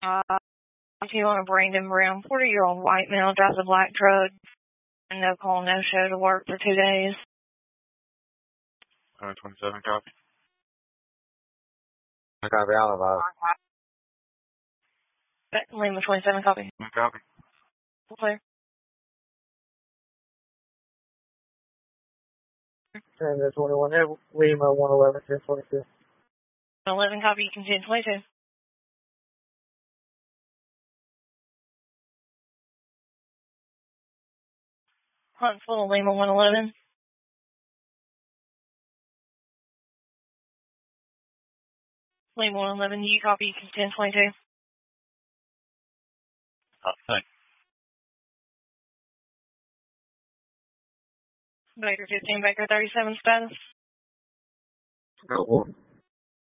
If you want a Brandon Brown, 40-year-old white male, drives a black truck, and no call, no show to work for 2 days. 27, copy. I copy all of us. Lima 27, copy. Copy. Clear. Transit 21, Lima 111, 1022. 11, copy, continue 22. Huntsville, Lima 111. Lima 111, you copy, continue 22. Thanks. Baker 15, Baker 37 status. Oh,